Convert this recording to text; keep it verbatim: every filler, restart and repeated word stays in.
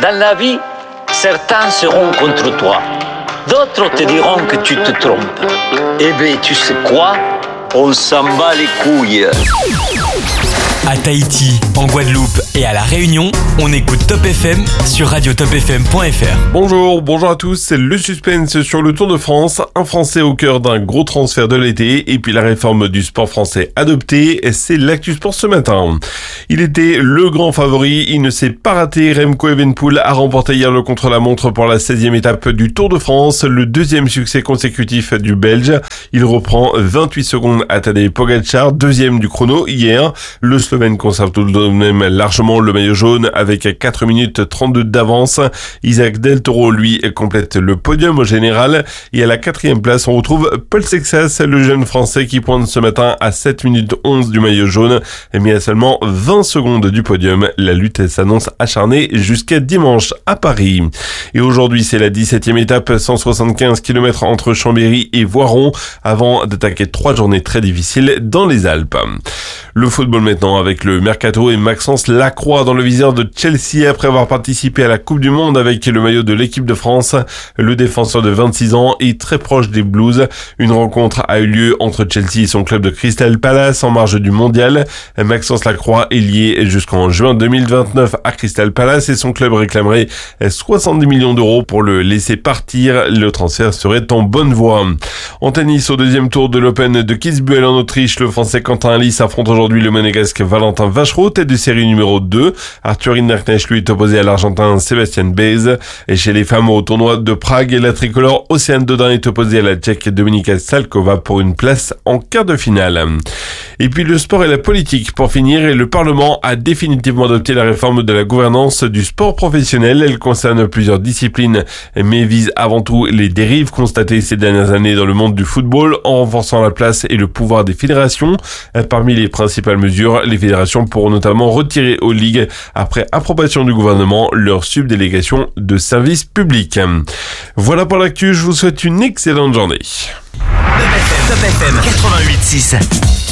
Dans la vie, certains seront contre toi. D'autres te diront que tu te trompes. Eh bien, tu sais quoi? On s'en bat les couilles. À Tahiti, en Guadeloupe et à La Réunion, on écoute Top F M sur radio top f m point f r. Bonjour, bonjour à tous, c'est le suspense sur le Tour de France, un Français au cœur d'un gros transfert de l'été et puis la réforme du sport français adoptée, c'est l'actu sport ce matin. Il était le grand favori, il ne s'est pas raté, Remco Evenepoel a remporté hier le contre-la-montre pour la seizième étape du Tour de France, le deuxième succès consécutif du Belge. Il reprend vingt-huit secondes à Tadej Pogačar, deuxième du chrono hier. Le Slovène conserve tout de même largement le maillot jaune avec quatre minutes trente-deux d'avance. Isaac Del Toro, lui, complète le podium au général. Et à la quatrième place, on retrouve Paul Sexas, le jeune français qui pointe ce matin à sept minutes onze du maillot jaune, mais à seulement vingt secondes du podium. La lutte s'annonce acharnée jusqu'à dimanche à Paris. Et aujourd'hui, c'est la dix-septième étape, cent soixante-quinze kilomètres entre Chambéry et Voiron, avant d'attaquer trois journées très difficiles dans les Alpes. Le football maintenant avec le Mercato et Maxence Lacroix dans le viseur de Chelsea après avoir participé à la Coupe du Monde avec le maillot de l'équipe de France. Le défenseur de vingt-six ans est très proche des Blues. Une rencontre a eu lieu entre Chelsea et son club de Crystal Palace en marge du mondial. Maxence Lacroix est lié jusqu'en juin deux mille vingt-neuf à Crystal Palace et son club réclamerait soixante-dix millions d'euros pour le laisser partir. Le transfert serait en bonne voie. En tennis, au deuxième tour de l'Open de Kitzbühel en Autriche, le Français Quentin Halys affronte aujourd'hui le Monégasque Valentin Vachereau, tête de série numéro deux. Arthur Hinderknecht lui est opposé à l'Argentin Sébastien Baez. Et chez les femmes au tournoi de Prague, la tricolore Océane Dodin est opposée à la Tchèque Dominika Salkova pour une place en quart de finale. Et puis le sport et la politique pour finir, et le Parlement a définitivement adopté la réforme de la gouvernance du sport professionnel. Elle concerne plusieurs disciplines, mais vise avant tout les dérives constatées ces dernières années dans le monde du football en renforçant la place et le pouvoir des fédérations. Parmi les principales mesures, les fédérations pourront notamment retirer aux ligues, après approbation du gouvernement, leur subdélégation de services publics. Voilà pour l'actu, je vous souhaite une excellente journée. Top F M quatre-vingt-huit six.